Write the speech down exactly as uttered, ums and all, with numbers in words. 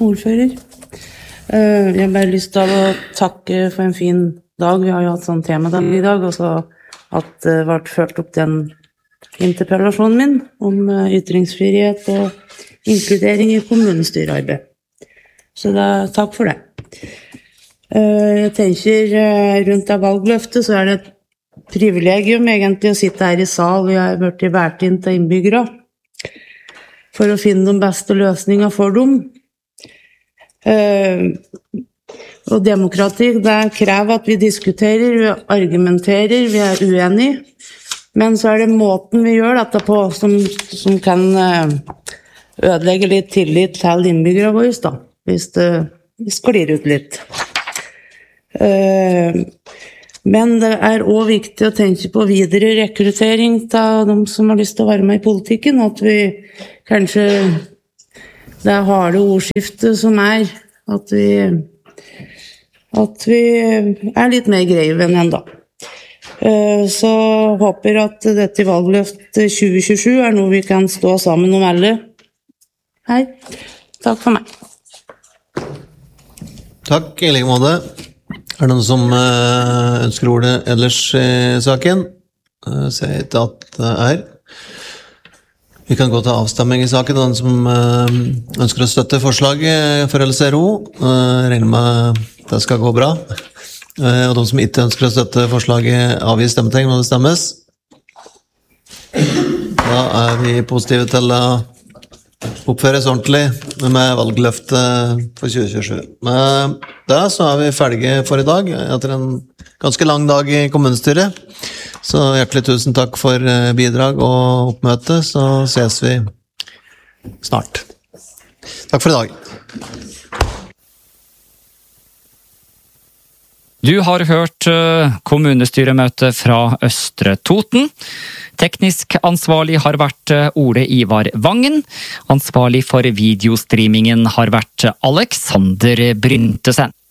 ordfører. Jeg har bare lyst til å takke for en fin dag. Vi har jo hatt sånn temadag i dag, og så at det ble ført opp den interpellasjonen min om ytringsfrihet og inkludering i kommunestyrearbeid. Så da, takk for det. Jeg tenker rundt det valgløftet så er det et privilegium egentlig å sitte her i sal, og jeg har vært vært inn til innbyggere for å finne de beste løsningene for dem. Uh, og demokrati, det krever at vi diskuterer, vi argumenterer, vi er uenige, men så er det måten vi gjør dette på som, som kan uh, ødelegge litt tillit til innbyggere våre, da, hvis det sklir ut litt. Uh, men det er også viktig å tenke på videre rekruttering av de som har lyst til å være med i politikken, at vi kanskje det harde ordskiftet som er, at vi, at vi er litt mer greie enn enda. Så håper at dette valgløftet tjue tjuesju er noe vi kan stå sammen om alle. Hei, takk for meg. Takk, i like måte. Er det noen som ønsker ordet ellers i saken? Ser ikke at det er. Vi kan gå til avstemming i saken, den som ønsker å støtte forslaget for L C R O. Jeg regner med at det skal gå bra. Og de som ikke ønsker å støtte forslaget avgir stemmetegn når det stemmes. Da er vi positive til å oppføres ordentlig med valgløftet for tjue tjuesju. Men da så er vi ferdige for i dag, etter en ganske lang dag i kommunestyret. Så hjertelig tusen takk for bidrag og oppmøte, så ses vi snart. Takk for i dag. Du har hørt kommunestyremøte fra Østre Toten. Teknisk ansvarlig har vært Ole Ivar Vangen. Ansvarlig for videostreamingen har vært Alexander Bryntesen.